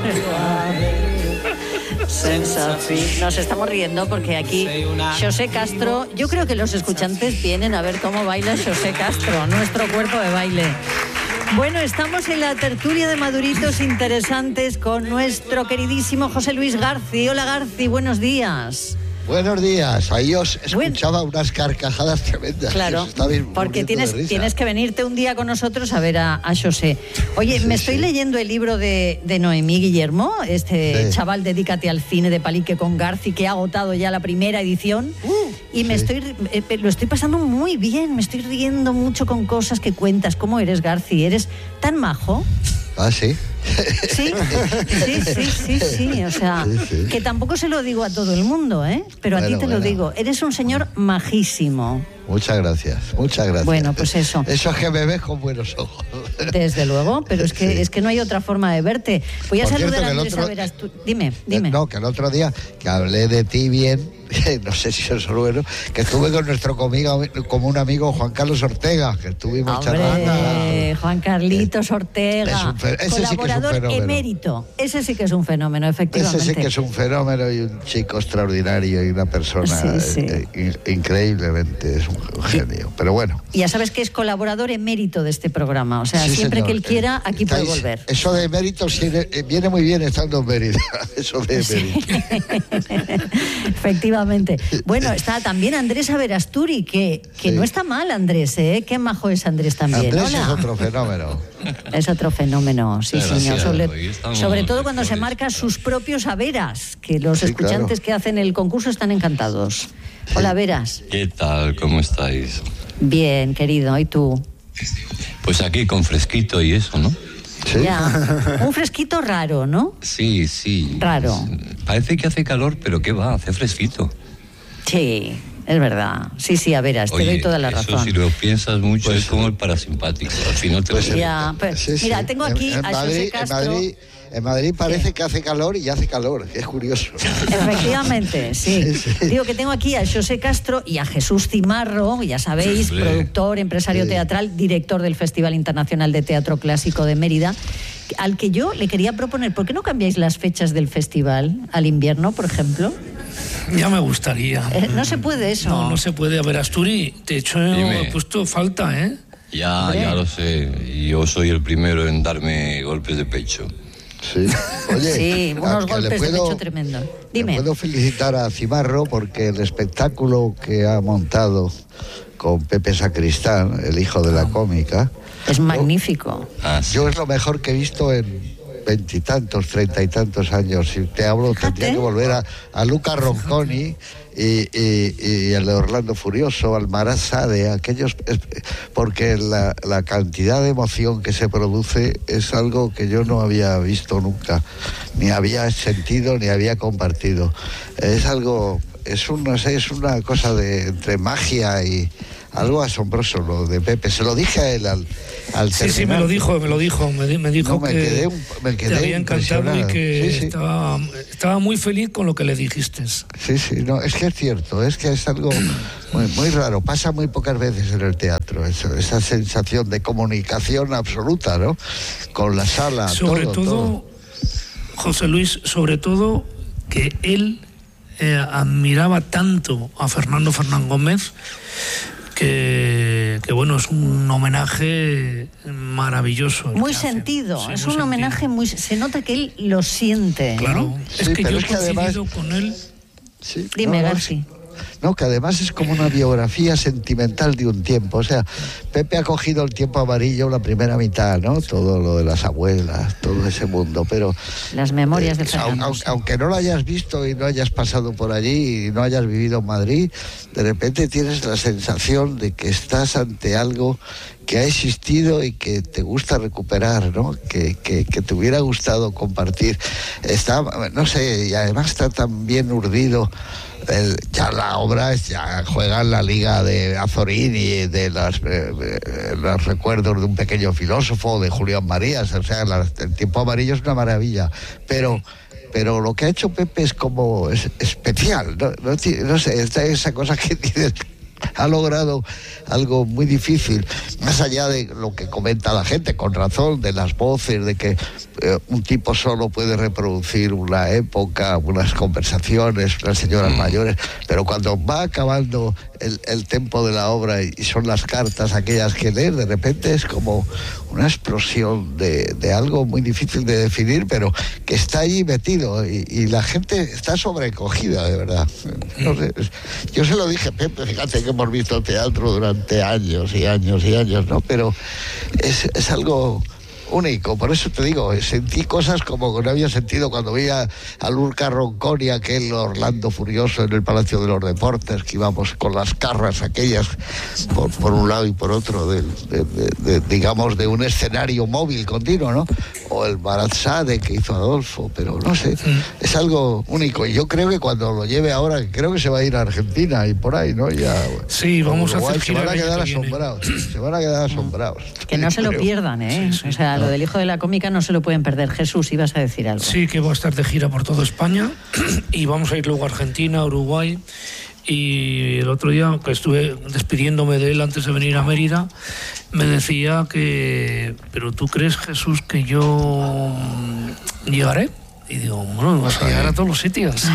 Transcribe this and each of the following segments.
Nos estamos riendo porque aquí Xosé Castro, yo creo que los escuchantes vienen a ver cómo baila Xosé Castro, nuestro cuerpo de baile. Bueno, estamos en la tertulia de maduritos interesantes con nuestro queridísimo José Luis Garci. Hola Garci, buenos días. Buenos días, ahí os escuchaba unas carcajadas tremendas. Claro, porque tienes que venirte un día con nosotros a ver a Xosé. Oye, me estoy leyendo el libro de Noemí Guillermo, chaval, dedícate al cine de Palique con Garci, que ha agotado ya la primera edición. Y lo estoy pasando muy bien, me estoy riendo mucho con cosas que cuentas. ¿Cómo eres, Garci? ¿Eres tan majo? Ah, sí. Sí, o sea, que tampoco se lo digo a todo el mundo, pero a ti te lo digo, eres un señor majísimo. Muchas gracias. Bueno, pues eso. Eso es que me ves con buenos ojos. Desde luego, pero es que no hay otra forma de verte. Voy a saludar a Andrés Averasturi. Dime. No, que el otro día que hablé de ti bien, no sé si eso es bueno, que estuve con nuestro común amigo Juan Carlos Ortega, que estuvimos charlando. Juan Carlitos Ortega, colaborador emérito. Ese sí que es un fenómeno, efectivamente. Ese sí que es un fenómeno y un chico extraordinario y una persona increíblemente, es un genio. Pero bueno. Ya sabes que es colaborador emérito de este programa, o sea, siempre que él quiera, aquí puede volver. Eso de emérito viene muy bien estando en Mérida, eso de emérito. Efectivamente. Bueno, está también Andrés Averasturi, que no está mal, Andrés, Qué majo es Andrés también. Andrés Hola. es otro fenómeno. Es otro fenómeno, sí, señor. Sobre todo cuando mejores. se marca sus propios Averas, que los escuchantes que hacen el concurso están encantados. Hola, Averas. ¿Qué tal? ¿Cómo estáis? Bien, querido, ¿y tú? Pues aquí con fresquito y eso, ¿no? ¿Sí? Ya, un fresquito raro, ¿no? Sí. Raro. Parece que hace calor, pero ¿qué va? Hace fresquito. Sí, es verdad. Sí, Averas, te doy toda la razón. Eso si lo piensas mucho es como el parasimpático. Al final te mira, tengo aquí a Xosé Castro. En Madrid parece que hace calor y hace calor, es curioso. Efectivamente, sí. Digo que tengo aquí a Xosé Castro y a Jesús Cimarro, ya sabéis, productor, empresario teatral, director del Festival Internacional de Teatro Clásico de Mérida, al que yo le quería proponer, ¿por qué no cambiáis las fechas del festival al invierno, por ejemplo? Ya me gustaría. No se puede eso. No se puede. A ver, Asturi, de hecho he puesto falta, ¿eh? Ya lo sé. Yo soy el primero en darme golpes de pecho. Sí. Oye, sí, unos golpes de pecho tremendos. Dime. Puedo felicitar a Cimarro porque el espectáculo que ha montado con Pepe Sacristán, el hijo de la cómica, es magnífico. Yo es lo mejor que he visto en 20 y tantos, 30 y tantos años. Si te hablo, tendría que volver a Luca Ronconi y el de Orlando Furioso, al Marat Sade, aquellos, porque la cantidad de emoción que se produce es algo que yo no había visto nunca, ni había sentido, ni había compartido. Es algo, es una cosa de entre magia y algo asombroso lo de Pepe. Se lo dije a él al terminar. Sí, me lo dijo. Me dijo que me quedé te había encantado y que estaba muy feliz con lo que le dijiste. Sí, no, es que es cierto, es que es algo muy, muy raro. Pasa muy pocas veces en el teatro, esa sensación de comunicación absoluta, ¿no? Con la sala, sobre todo, José Luis, sobre todo que él admiraba tanto a Fernando Fernán Gómez que bueno, es un homenaje maravilloso. Muy sentido, sí, es un homenaje muy... Se nota que él lo siente. Claro, ¿no? es que yo he coincidido con él. Sí, dime, Garci. No, que además es como una biografía sentimental de un tiempo. O sea, Pepe ha cogido el tiempo amarillo, la primera mitad, ¿no? Todo lo de las abuelas, todo ese mundo, pero... Las memorias de Fernando. Aunque no lo hayas visto y no hayas pasado por allí y no hayas vivido en Madrid, de repente tienes la sensación de que estás ante algo que ha existido y que te gusta recuperar, ¿no? Que te hubiera gustado compartir. Está, no sé, y además está tan bien urdido. Ya la obra ya juega en la liga de Azorín y de los recuerdos de un pequeño filósofo, de Julián Marías. O sea, el tiempo amarillo es una maravilla, pero lo que ha hecho Pepe es como especial, no sé, esa cosa que tienes ha logrado algo muy difícil, más allá de lo que comenta la gente, con razón, de las voces, de que un tipo solo puede reproducir una época, unas conversaciones, unas señoras mayores, pero cuando va acabando el tempo de la obra y son las cartas aquellas que lees, de repente es como una explosión de algo muy difícil de definir, pero que está allí metido y la gente está sobrecogida, de verdad. No sé, yo se lo dije, Pepe, fíjate que hemos visto teatro durante años y años y años, ¿no? Pero es algo único, por eso te digo, sentí cosas como que no había sentido cuando veía a Lurca Roncón y aquel Orlando Furioso en el Palacio de los Deportes, que íbamos con las carras aquellas por un lado y por otro digamos de un escenario móvil continuo, ¿no? O el Barazade que hizo Adolfo, pero no sé, es algo único, y yo creo que cuando lo lleve ahora, creo que se va a ir a Argentina y por ahí, ¿no? Ya, sí, vamos a hacer gira. Se van a quedar asombrados, se van a quedar asombrados. Que no se lo pierdan, ¿eh? Sí. O sea, lo del hijo de la cómica no se lo pueden perder. Jesús, ibas a decir algo. Sí, que va a estar de gira por toda España y vamos a ir luego a Argentina, Uruguay. Y el otro día que estuve despidiéndome de él antes de venir a Mérida, me decía que, pero ¿tú crees, Jesús, que yo llegaré? Y digo, bueno, vas a llegar a todos los sitios.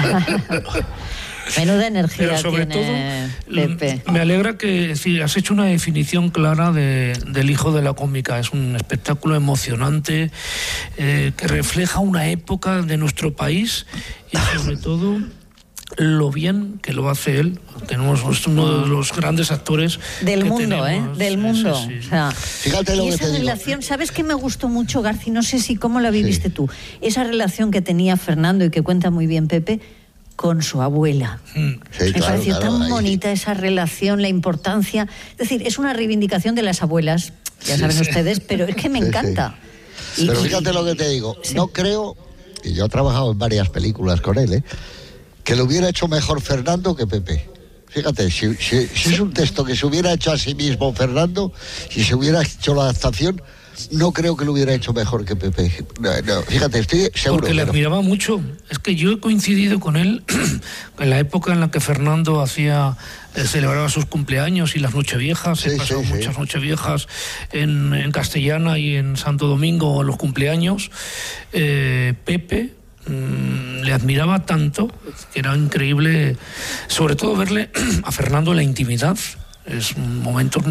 Menuda energía. Pero sobre tiene todo, Pepe. Me alegra que has hecho una definición clara del hijo de la cómica. Es un espectáculo emocionante que refleja una época de nuestro país y sobre todo lo bien que lo hace él. Es uno de los grandes actores del mundo, tenemos. Del mundo. Sí. O sea, fíjate lo y que esa te relación, ¿sabes qué me gustó mucho, Garci? No sé si cómo la viviste tú. Esa relación que tenía Fernando y que cuenta muy bien Pepe con su abuela. Sí, me pareció tan bonita esa relación, la importancia. Es decir, es una reivindicación de las abuelas, ya saben ustedes, pero es que me encanta. Sí. Pero fíjate lo que te digo, no creo, y yo he trabajado en varias películas con él, que lo hubiera hecho mejor Fernando que Pepe. Fíjate, si es un texto que se hubiera hecho a sí mismo Fernando, si se hubiera hecho la adaptación, no creo que lo hubiera hecho mejor que Pepe. No, fíjate, estoy seguro. Porque le admiraba mucho. Es que yo he coincidido con él en la época en la que Fernando celebraba sus cumpleaños y las Nocheviejas. He pasado muchas Nocheviejas en Castellana y en Santo Domingo en los cumpleaños. Pepe le admiraba tanto que era increíble, sobre todo verle a Fernando en la intimidad. Es momentos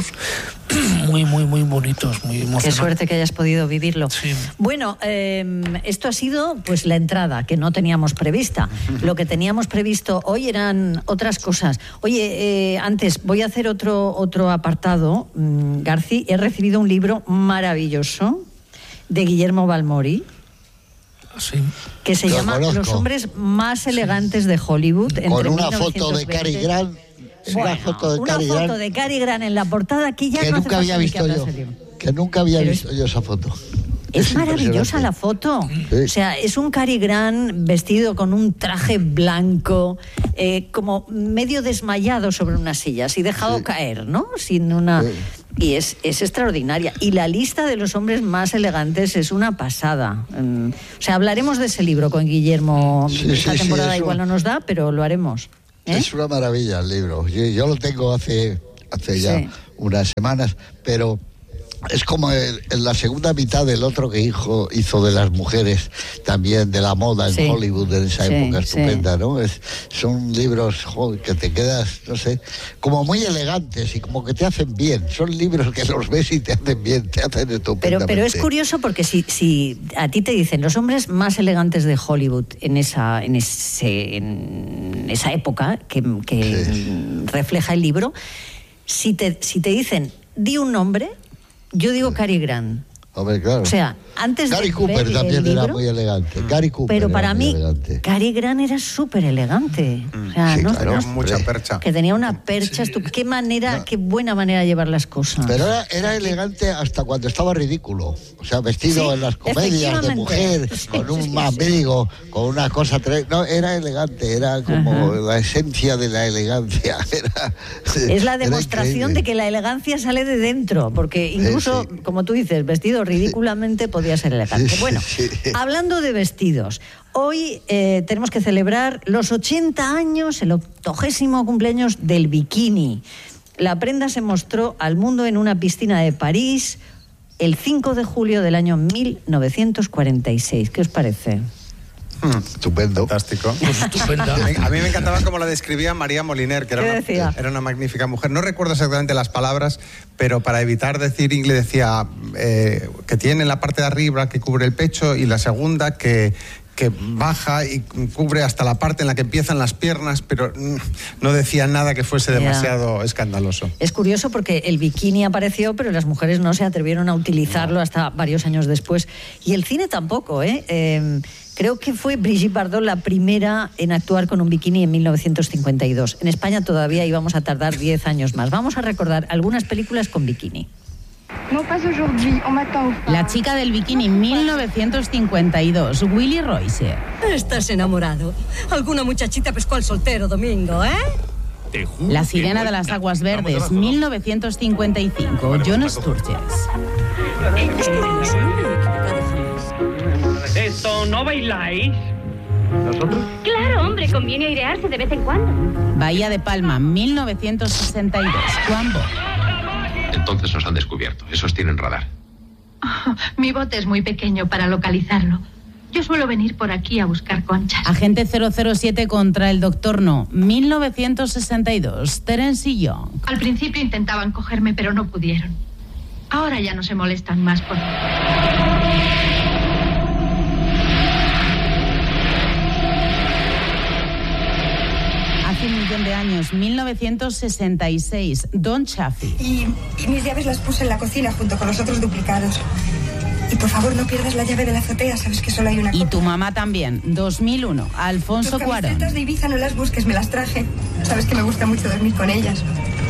muy bonitos, muy emocionantes. Qué suerte que hayas podido vivirlo. Sí. Bueno, esto ha sido pues la entrada que no teníamos prevista. Lo que teníamos previsto hoy eran otras cosas. Oye, antes voy a hacer otro apartado. Garci, he recibido un libro maravilloso de Guillermo Balmori. Sí. Que se llama Los hombres más elegantes de Hollywood. Con una foto de Cary Grant. Bueno, una foto de Cary Grant en la portada que ya que no nunca había visto yo. Que nunca había visto yo esa foto. Es maravillosa la foto. Sí. O sea, es un Cary Grant vestido con un traje blanco, como medio desmayado sobre unas sillas y dejado caer, ¿no? Sin una... Sí. Y es extraordinaria. Y la lista de los hombres más elegantes es una pasada. O sea, hablaremos de ese libro con Guillermo. Esta temporada igual no nos da, pero lo haremos. Es una maravilla el libro. Yo lo tengo hace ya unas semanas, pero es como en la segunda mitad del otro que hizo de las mujeres, también de la moda en Hollywood en esa época estupenda, ¿no? Son libros que te quedas, no sé, como muy elegantes y como que te hacen bien. Son libros que los ves y te hacen bien, te hacen estupendamente. Pero es curioso porque si a ti te dicen los hombres más elegantes de Hollywood en esa época que refleja el libro, si te dicen, di un nombre, yo digo Cary Grant. Hombre, claro. O sea, antes Gary de Cooper ver también el libro, era muy elegante. Gary Cooper. Pero para mí, elegante. Cary Grant era súper elegante. O sea, sí, ¿no? Claro, mucha percha. Que tenía una percha. Qué buena manera de llevar las cosas. Pero era elegante hasta cuando estaba ridículo. O sea, vestido en las comedias de mujer, con un amigo, con una cosa... No, era elegante, era como la esencia de la elegancia. Es la demostración de que la elegancia sale de dentro, porque incluso, como tú dices, vestido vestido ridículamente podía ser elegante. Bueno, hablando de vestidos, hoy tenemos que celebrar los 80 años, el 80º cumpleaños del bikini. La prenda se mostró al mundo en una piscina de París el 5 de julio del año 1946. ¿Qué os parece? Estupendo. Fantástico. Pues estupenda. A mí me encantaba cómo la describía María Moliner, que era una magnífica mujer. No recuerdo exactamente las palabras, pero para evitar decir inglés decía que tiene la parte de arriba que cubre el pecho y la segunda que baja y cubre hasta la parte en la que empiezan las piernas, pero no decía nada que fuese demasiado escandaloso. Es curioso porque el bikini apareció, pero las mujeres no se atrevieron a utilizarlo hasta varios años después. Y el cine tampoco, creo que fue Brigitte Bardot la primera en actuar con un bikini en 1952. En España todavía íbamos a tardar 10 años más. Vamos a recordar algunas películas con bikini. La chica del bikini, 1952, Willy Royce. Estás enamorado. Alguna muchachita pescó al soltero domingo, ¿eh? La sirena de las aguas verdes, 1955, John Sturges. ¿Esto no bailáis? ¿Nosotros? Claro, hombre, conviene airearse de vez en cuando. Bahía de Palma, 1962, Juan Bo. Entonces nos han descubierto. Esos tienen radar. Oh, mi bote es muy pequeño para localizarlo. Yo suelo venir por aquí a buscar conchas. Agente 007 contra el Doctor No, 1962, Terence Young. Al principio intentaban cogerme, pero no pudieron. Ahora ya no se molestan más por mí. Hace 1.000.000 de años, 1966, Don Chaffee. Y mis llaves las puse en la cocina junto con los otros duplicados. Y por favor no pierdas la llave de la azotea, sabes que solo hay una. Y tu mamá también, 2001, Alfonso Cuarón. Tus camisetas de Ibiza no las busques, me las traje. Sabes que me gusta mucho dormir con ellas.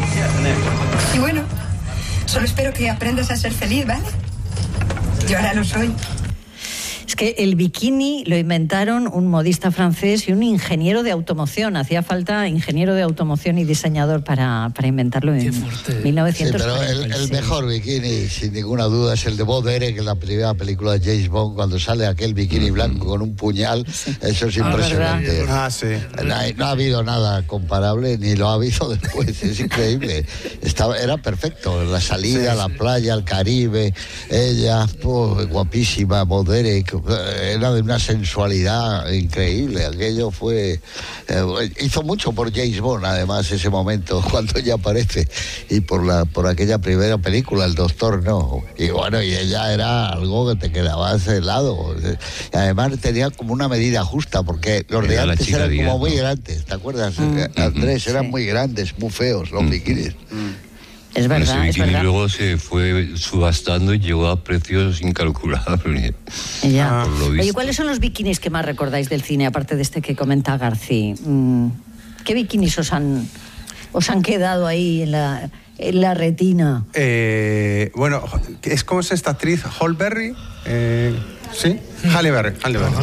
Y bueno, solo espero que aprendas a ser feliz, ¿vale? Yo ahora lo soy. Es que el bikini lo inventaron un modista francés y un ingeniero de automoción. Hacía falta ingeniero de automoción y diseñador para inventarlo en 1946. Sí, pero el mejor bikini, sin ninguna duda, es el de Bo Derek, en la primera película de James Bond, cuando sale aquel bikini blanco con un puñal. Sí. Eso es impresionante. Sí. No ha habido nada comparable, ni lo ha habido después. Es increíble. Era perfecto. La salida, la playa, el Caribe, ella, guapísima, Bo Derek. Era de una sensualidad increíble. Aquello fue... hizo mucho por James Bond, además, ese momento, cuando ella aparece. Y por aquella primera película, El Doctor No. Y bueno, y ella era algo que te quedabas helado. Y además tenía como una medida justa, porque los de antes eran como muy grandes. ¿Te acuerdas, Andrés? Eran muy grandes, muy feos los bikinis. Es verdad, ese bikini luego se fue subastando y llegó a precios incalculables. Ya. Oye, ¿cuáles son los bikinis que más recordáis del cine, aparte de este que comenta García? ¿Qué bikinis os han quedado ahí en la retina? Bueno, ¿cómo es esta actriz? ¿Holberry? ¿Sí? Halle Berry.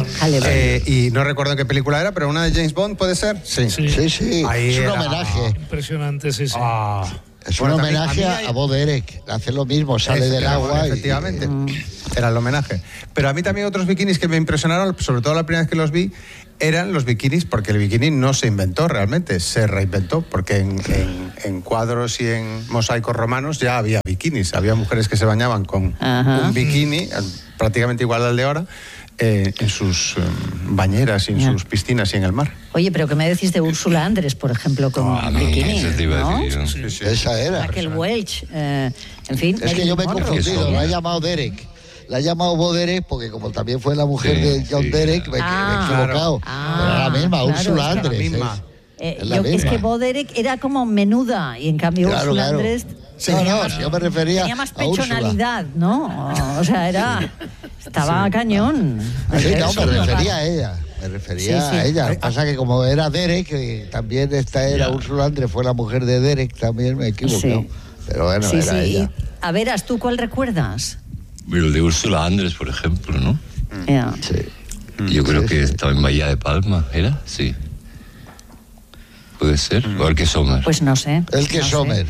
Y no recuerdo en qué película era, pero una de James Bond, ¿puede ser? Sí. Ahí es un homenaje. Impresionante, sí. Es un homenaje a Bo Derek. Hace lo mismo, sale del agua. Efectivamente. Era el homenaje. Pero a mí también otros bikinis que me impresionaron, sobre todo la primera vez que los vi, eran los bikinis, porque el bikini no se inventó realmente, se reinventó, porque en cuadros y en mosaicos romanos ya había bikinis. Había mujeres que se bañaban con un bikini prácticamente igual al de ahora, en sus bañeras y en sus piscinas y en el mar. Oye, pero ¿qué me decís de Úrsula Andrés, por ejemplo, con bikini? ¿No? Sí. Esa era. Raquel Welch, en fin. Es que yo me he confundido, la he llamado Derek. La he llamado Bo Derek porque como también fue la mujer de John Derek, me he equivocado. Pero era la misma, Úrsula Andrés. Es que Bo Derek era como menuda y en cambio Úrsula Andrés... yo me refería tenía más pechonalidad, ¿no? O sea, estaba cañón. Sí, me refería a ella. Me refería a ella. Lo que pasa que como era Derek, también esta era Úrsula Andrés, fue la mujer de Derek, también me he equivocado. Pero bueno, era ella. A veras, ¿tú cuál recuerdas? El de Úrsula Andrés, por ejemplo, ¿no? Sí. Yo creo que estaba en Bahía de Palma, ¿era? Sí. Puede ser, o el que Sommer. Pues no sé. El que Sommer.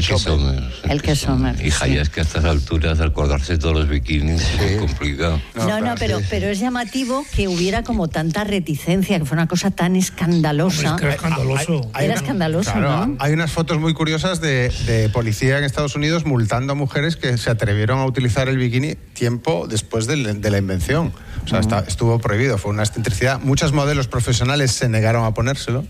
Hija, ya es que a estas alturas acordarse de todos los bikinis es complicado. Pero es llamativo que hubiera como tanta reticencia, que fue una cosa tan escandalosa. Era escandaloso. Era escandaloso, claro, ¿no? Hay unas fotos muy curiosas de policía en Estados Unidos multando a mujeres que se atrevieron a utilizar el bikini tiempo después de la invención. O sea, estuvo prohibido, fue una excentricidad. Muchos modelos profesionales se negaron a ponérselo.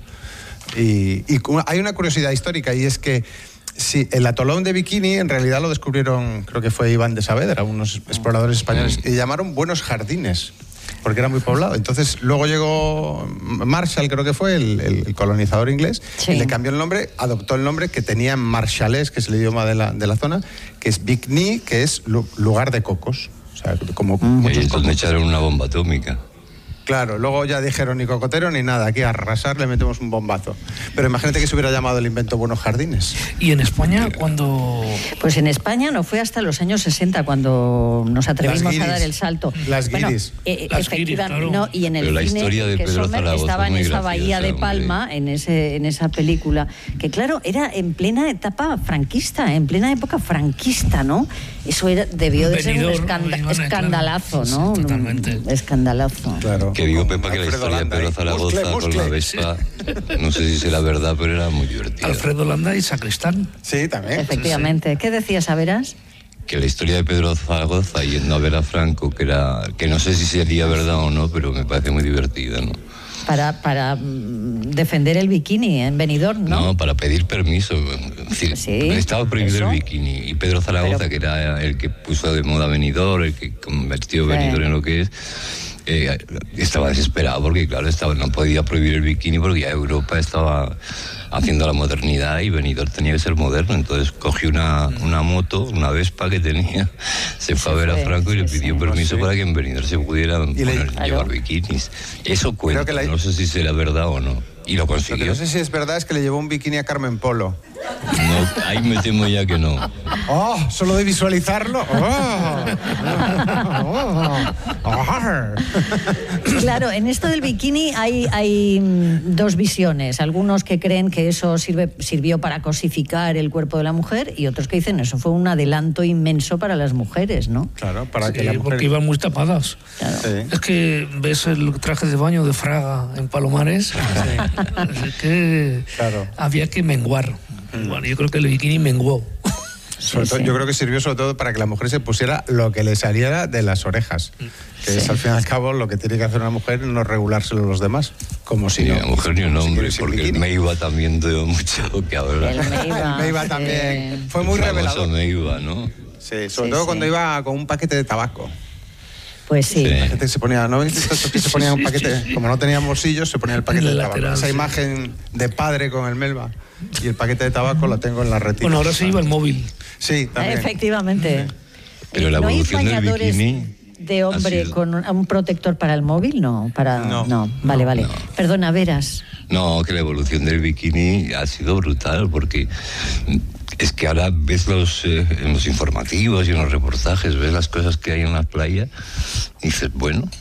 Y hay una curiosidad histórica, y es que el atolón de Bikini en realidad lo descubrieron, creo que fue Iván de Saavedra, unos exploradores españoles, y llamaron Buenos Jardines, porque era muy poblado. Entonces luego llegó Marshall, creo que fue el colonizador inglés, y le cambió el nombre, adoptó el nombre que tenía en marshallés, que es el idioma de la zona, que es Bikini, que es lugar de cocos. O sea, como muchos cocos. Me echaron una bomba atómica. Claro, luego ya dijeron ni cocotero ni nada, aquí a arrasar le metemos un bombazo. Pero imagínate que se hubiera llamado el invento Buenos Jardines. ¿Y en España cuando...? Pues en España no fue hasta los años 60 cuando nos atrevimos a dar el salto. Las guiris. Efectivamente, no, y en el la cine historia de que Pedro Sommer Zaragoza estaba en esa graciosa, bahía de Palma, en esa película, que claro, era en plena etapa franquista, en plena época franquista, ¿no? Eso debió de ser un escandalazo, ¿no? Sí, totalmente. Un escandalazo. Claro. Que digo, Pepa, que la historia de Pedro Zaragoza con la Vespa, no sé si será verdad, pero era muy divertida. Alfredo Landa y Sacristán. Sí, también. Efectivamente. ¿Qué decías, Averas? Que la historia de Pedro Zaragoza yendo a ver a Franco, que no sé si sería verdad o no, pero me parece muy divertida, ¿no? Para defender el bikini en Benidorm, ¿no? No, para pedir permiso. Es decir, estaba prohibido el bikini. Y Pedro Zaragoza, que era el que puso de moda Benidorm, el que convirtió Benidorm en lo que es, estaba desesperado porque, claro, no podía prohibir el bikini porque ya Europa estaba haciendo la modernidad y Benidorm tenía que ser moderno. Entonces cogió una moto, una Vespa que tenía, se fue a ver a Franco y le pidió permiso para que en Benidorm se pudieran llevar bikinis. Eso cuenta, no sé si será verdad o no. Y lo consiguió. Lo que no sé si es verdad es que le llevó un bikini a Carmen Polo. No, ahí me temo ya que no. ¡Oh! ¿Solo de visualizarlo? ¡Oh! Claro, en esto del bikini hay dos visiones. Algunos que creen que eso sirvió para cosificar el cuerpo de la mujer y otros que dicen eso fue un adelanto inmenso para las mujeres, ¿no? Claro, para que la mujer... porque iban muy tapadas. Claro. Sí. Es que ves el traje de baño de Fraga en Palomares, es que había que menguar. Bueno, yo creo que el bikini menguó. Yo creo que sirvió sobre todo para que la mujer se pusiera lo que le saliera de las orejas, que es al fin y al cabo lo que tiene que hacer una mujer, no regulárselo a los demás, como si no. La mujer ni un hombre, porque el Meiva también dio mucho que hablar. El Meiva también fue muy revelador. Meiva, ¿no? Sí, sobre todo cuando iba con un paquete de tabaco. Pues sí. La gente se ponía, ¿no viste esto que se ponía un paquete? Como no tenían bolsillos, se ponía el paquete de tabaco. Esa imagen de padre con el Melba y el paquete de tabaco la tengo en la retina. Bueno, ahora se iba el móvil. Sí, también. Efectivamente. Pero la evolución del bikini de hombre con un protector para el móvil, no. Vale. No. Perdona, Veras. No, que la evolución del bikini ha sido brutal, porque es que ahora ves en los informativos y en los reportajes, ves las cosas que hay en la playa y dices, bueno,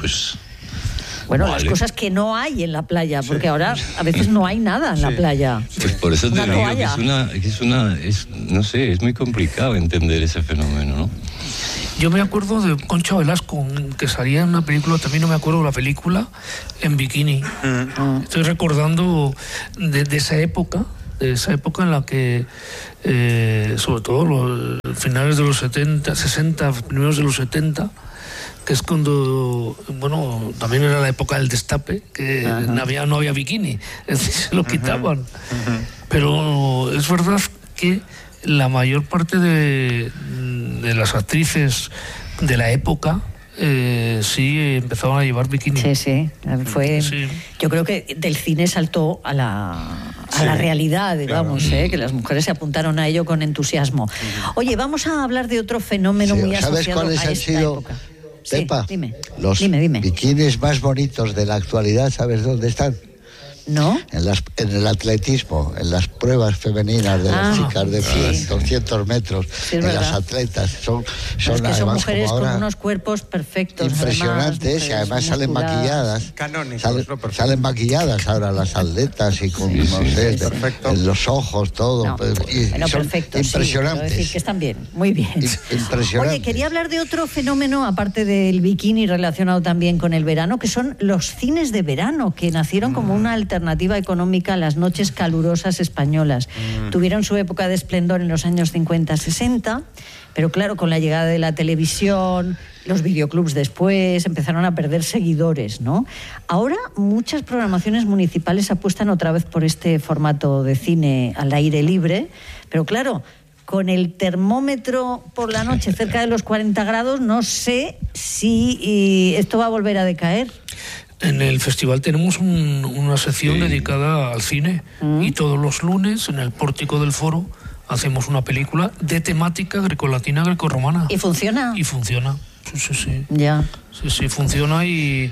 las cosas que no hay en la playa, porque ahora a veces no hay nada en la playa. Pues por eso te digo que no sé, es muy complicado entender ese fenómeno, ¿no? Yo me acuerdo de Concha Velasco, que salía en una película, también no me acuerdo la película, en bikini. Estoy recordando de esa época en la que, sobre todo los finales de los 70, 60, primeros de los 70, que es cuando, también era la época del destape, que no había bikini, es decir, se lo quitaban. Pero es verdad que la mayor parte de las actrices de la época sí empezaban a llevar bikini. Sí. Yo creo que del cine saltó a la realidad, digamos, que las mujeres se apuntaron a ello con entusiasmo. Oye, vamos a hablar de otro fenómeno muy asociado a esta época. Pepa, dime. Los bikinis más bonitos de la actualidad, ¿sabes dónde están? ¿No? En el atletismo, en las pruebas femeninas de las chicas de 100, 200 metros, en las atletas. Son mujeres con unos cuerpos perfectos. Impresionantes, y además salen maquilladas. Salen maquilladas ahora las atletas y con, los ojos, todo. Perfecto, impresionantes. Sí, decir que están bien, muy bien. Impresionantes. Oye, quería hablar de otro fenómeno, aparte del bikini, relacionado también con el verano, que son los cines de verano, que nacieron como una alternativa económica a las noches calurosas españolas. Tuvieron su época de esplendor en los años 50-60, pero claro, con la llegada de la televisión, los videoclubs después, empezaron a perder seguidores, ¿no? Ahora muchas programaciones municipales apuestan otra vez por este formato de cine al aire libre, pero claro, con el termómetro por la noche cerca de los 40 grados, no sé si esto va a volver a decaer. En el festival tenemos una sección dedicada al cine y todos los lunes en el pórtico del foro hacemos una película de temática grecolatina, grecorromana. ¿Y funciona? Y funciona, sí. Ya. Sí, funciona y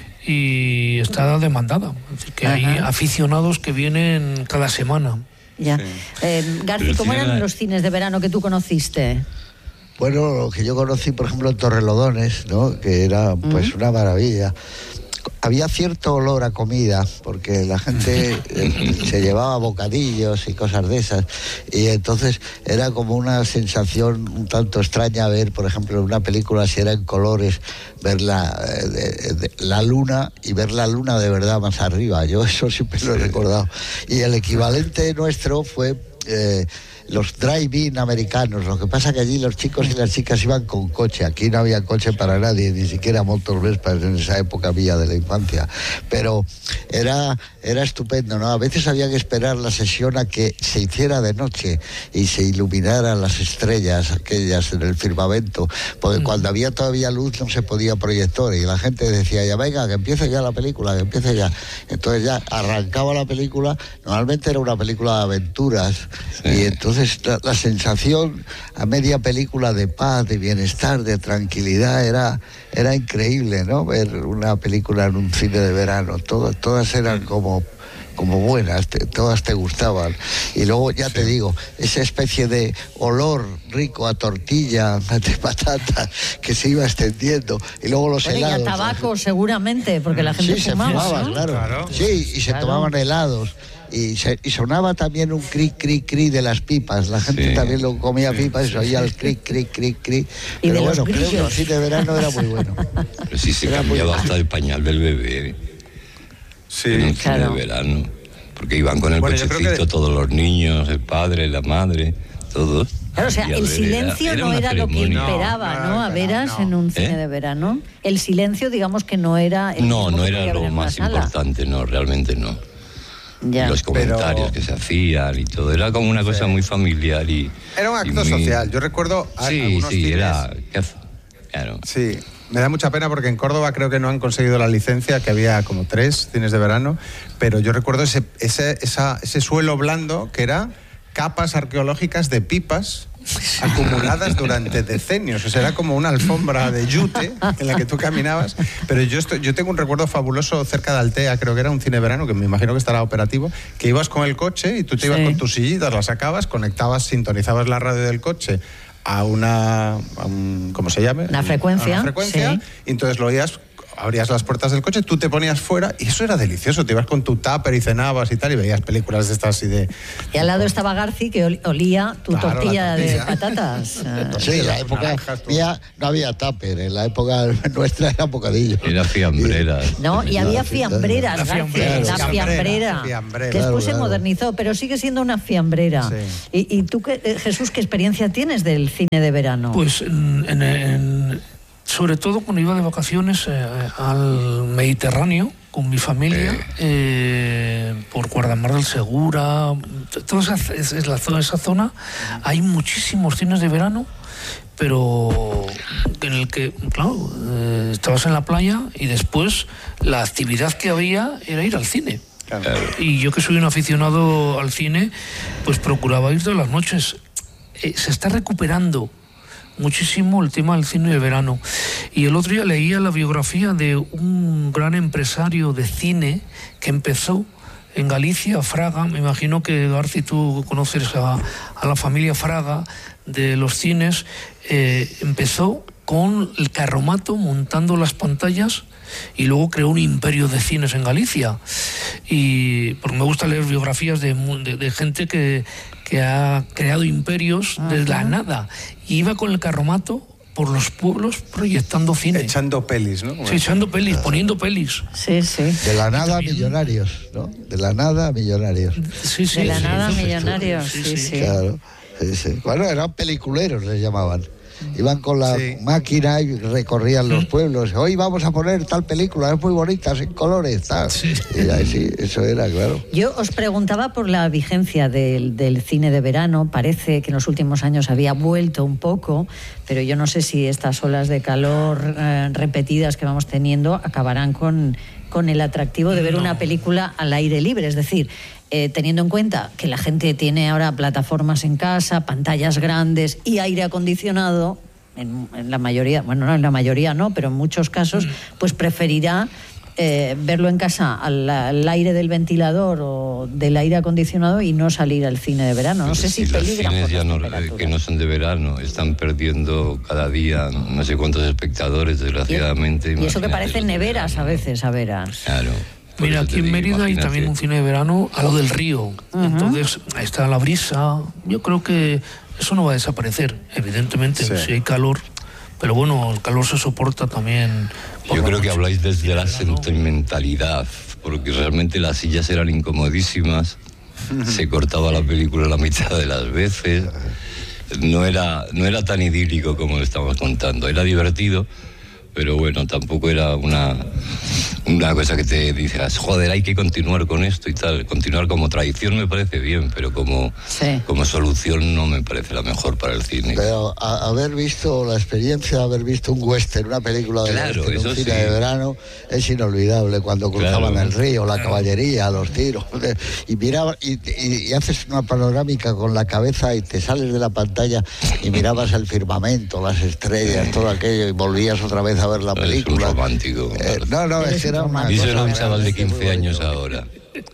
está demandada. Es decir, que hay aficionados que vienen cada semana. Ya. García, ¿cómo eran los cines de verano que tú conociste? Bueno, lo que yo conocí, por ejemplo, en Torrelodones, ¿no? Que era pues una maravilla. Había cierto olor a comida, porque la gente se llevaba bocadillos y cosas de esas, y entonces era como una sensación un tanto extraña ver, por ejemplo, en una película, si era en colores, ver la luna y ver la luna de verdad más arriba. Yo eso siempre lo he recordado. Y el equivalente nuestro fue los drive-in americanos. Lo que pasa que allí los chicos y las chicas iban con coche. Aquí no había coche para nadie, ni siquiera motovespas en esa época mía de la infancia. Pero era estupendo, ¿no? A veces había que esperar la sesión a que se hiciera de noche y se iluminaran las estrellas aquellas en el firmamento, porque cuando había todavía luz no se podía proyectar y la gente decía, ya venga, que empiece ya la película, que empiece ya. Entonces ya arrancaba la película. Normalmente era una película de aventuras, y entonces la sensación a media película de paz, de bienestar, de tranquilidad era increíble, ¿no? Ver una película en un cine de verano. Todas eran como buenas, todas te gustaban. Y luego, ya te digo, esa especie de olor rico a tortilla, de patata, que se iba extendiendo. Y luego los helados. Y a tabaco, seguramente, porque la gente fumaba, ¿no? Claro. Sí, y se tomaban helados. Y sonaba también un cri de las pipas. La gente también lo comía pipas y se oía el cri. Pero bueno, creo que el cine de verano era muy bueno. Pero sí se cambiaba hasta el pañal del bebé. Sí, en el cine de verano. Porque iban con el cochecito todos los niños, el padre, la madre, todos. Claro, o sea, el silencio no era lo que imperaba, ¿no? A veras en un cine de verano. El silencio, digamos que no era... No era lo más importante, no, realmente no. Ya. Los comentarios que se hacían y todo, era como una cosa muy familiar y... Era un acto social, yo recuerdo algunos cines... era... Claro. Sí, me da mucha pena porque en Córdoba creo que no han conseguido la licencia, que había como 3 cines de verano, pero yo recuerdo ese suelo blando que era capas arqueológicas de pipas acumuladas durante decenios. O sea, era como una alfombra de yute en la que tú caminabas. Pero yo tengo un recuerdo fabuloso cerca de Altea, creo que era un cine verano, que me imagino que estará operativo, que ibas con el coche y tú te ibas con tus sillitas, las sacabas, sintonizabas la radio del coche a ¿cómo se llame? Una frecuencia. Y entonces lo oías, abrías las puertas del coche, tú te ponías fuera y eso era delicioso. Te ibas con tu tupper y cenabas y tal y veías películas de estas y de... Y al lado estaba Garci, que olía tu tortilla de patatas. Sí, en la época mía no había tupper, en la época nuestra era bocadillo. Era fiambrera. No, y había fiambreras, la fiambrera. Que después se modernizó, pero sigue siendo una fiambrera. Sí. ¿Y tú, Jesús, qué experiencia tienes del cine de verano? Pues sobre todo cuando iba de vacaciones al Mediterráneo con mi familia, por Guardamar del Segura, toda esa zona, hay muchísimos cines de verano, pero en el que, claro, estabas en la playa y después la actividad que había era ir al cine. Claro. Y yo, que soy un aficionado al cine, pues procuraba ir todas las noches. Se está recuperando muchísimo el tema del cine de verano. Y el otro día leía la biografía de un gran empresario de cine que empezó en Galicia, Fraga. Me imagino que, Garci, tú conoces a la familia Fraga de los cines. Empezó con el carromato montando las pantallas y luego creó un imperio de cines en Galicia. Y porque me gusta leer biografías de gente que ha creado imperios desde la nada. Y iba con el carromato por los pueblos proyectando cine. Echando pelis, ¿no? Sí, echando pelis, poniendo pelis. Sí, sí. De la nada a millonarios, ¿no? De la nada a millonarios. Sí, sí. De la sí, nada a sí, millonarios, sí. Claro, sí. Bueno, eran peliculeros, les llamaban. Iban con la máquina y recorrían los pueblos. Hoy vamos a poner tal película, es muy bonita, sin colores, tal. Y ahí sí, eso era, claro. Yo os preguntaba por la vigencia del cine de verano. Parece que en los últimos años había vuelto un poco, pero yo no sé si estas olas de calor repetidas que vamos teniendo acabarán con el atractivo de ver una película al aire libre. Es decir, teniendo en cuenta que la gente tiene ahora plataformas en casa, pantallas grandes y aire acondicionado, en la mayoría, bueno, no en la mayoría no, pero en muchos casos, pues preferirá verlo en casa al aire del ventilador o del aire acondicionado y no salir al cine de verano. No sé si peligran los cines por ya que no son de verano están perdiendo cada día no sé cuántos espectadores, desgraciadamente. Y eso que parecen neveras a veces, a veras. Claro. Mira, aquí en Mérida hay también un cine de verano a lo del río. Entonces, ahí está la brisa. Yo creo que eso no va a desaparecer, evidentemente, si hay calor. Pero bueno, el calor se soporta también. Yo creo que habláis desde la sentimentalidad, porque realmente las sillas eran incomodísimas, se cortaba la película la mitad de las veces, no era tan idílico como lo estamos contando, era divertido, pero bueno, tampoco era una cosa que te dices, joder, hay que continuar con esto y tal. Continuar como tradición me parece bien, pero como solución no me parece la mejor para el cine. Pero haber visto la experiencia de haber visto un western, una película de western, un cine de verano, es inolvidable. Cuando cruzaban el río, la caballería, los tiros, y mirabas y haces una panorámica con la cabeza y te sales de la pantalla y mirabas el firmamento, las estrellas, todo aquello, y volvías otra vez a ver la película. Es un romántico. Es que era una cosa. Era un chaval de 15 años ahora.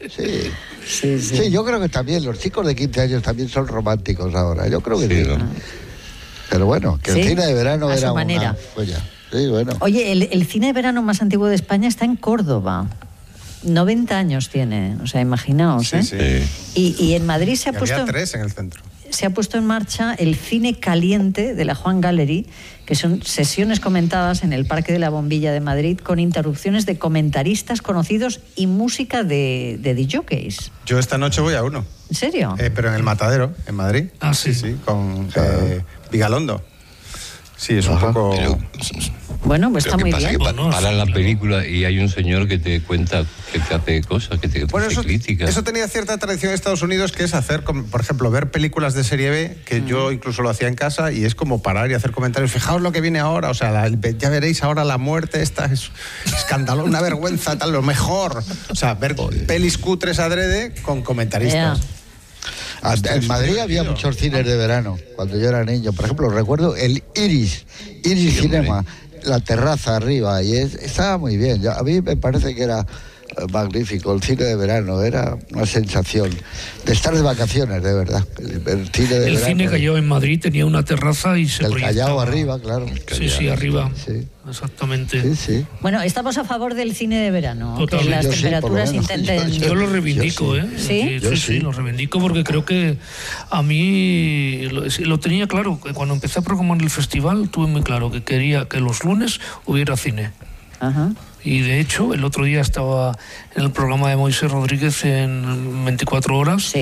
Sí, yo creo que también los chicos de 15 años también son románticos ahora. Yo creo que sí. Pero bueno, que el cine de verano era una joya. Sí, bueno. Oye, el cine de verano más antiguo de España está en Córdoba. 90 años tiene, o sea, imaginaos, ¿eh? Y en Madrid se ha puesto... Había 3 en el centro. Se ha puesto en marcha el Cine Caliente de la Juan Gallery, que son sesiones comentadas en el Parque de la Bombilla de Madrid con interrupciones de comentaristas conocidos y música de DJs. Yo esta noche voy a uno. ¿En serio? Pero en el Matadero, en Madrid. Ah, sí. Sí, con Vigalondo. Sí, es un poco... Bueno, pues está muy bien. Para la película y hay un señor que te cuenta, que te hace cosas, que te hace críticas. Eso tenía cierta tradición en Estados Unidos, que es hacer, por ejemplo, ver películas de serie B, que yo incluso lo hacía en casa, y es como parar y hacer comentarios. Fijaos lo que viene ahora, o sea, ya veréis ahora la muerte, esta es escandalosa, una vergüenza, tal, lo mejor. O sea, ver pelis cutres adrede con comentaristas. En Madrid había muchos cines de verano cuando yo era niño. Por ejemplo, recuerdo el Iris Cinema, la terraza arriba, y estaba muy bien. A mí me parece que era magnífico el cine de verano, era una sensación de estar de vacaciones, de verdad. El cine Callao en Madrid tenía una terraza y se proyectaba. El Callao arriba, claro. Sí, arriba. Sí. Exactamente. Sí. Bueno, estamos a favor del cine de verano. Total. Que las temperaturas intenten... Yo lo reivindico, ¿Sí? Sí, lo reivindico porque creo que a mí lo tenía claro. Cuando empecé a programar el festival tuve muy claro que quería que los lunes hubiera cine. Ajá. Y de hecho, el otro día estaba en el programa de Moisés Rodríguez en 24 horas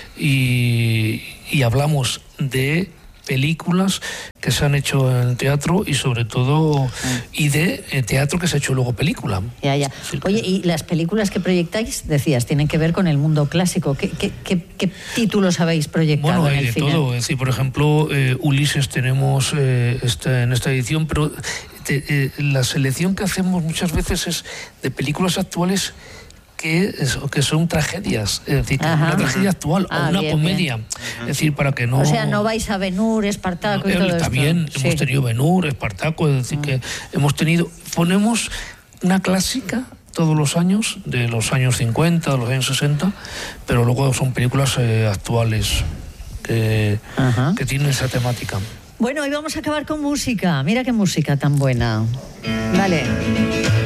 y hablamos de películas que se han hecho en teatro y sobre todo y de teatro que se ha hecho luego película. Ya. Oye, y las películas que proyectáis, decías, tienen que ver con el mundo clásico. ¿Qué títulos habéis proyectado en el cine? Bueno, hay de todo. Es decir, por ejemplo, Ulises tenemos en esta edición, pero la selección que hacemos muchas veces es de películas actuales que son tragedias, es decir, una tragedia actual o una comedia. Es decir, para que no... O sea, no vais a Ben-Hur, Espartaco y todo esto. También hemos tenido Ben-Hur, Espartaco, es decir, que hemos tenido... Ponemos una clásica todos los años, de los años 50, de los años 60, pero luego son películas actuales que tienen esa temática. Bueno, hoy vamos a acabar con música. Mira qué música tan buena. Vale.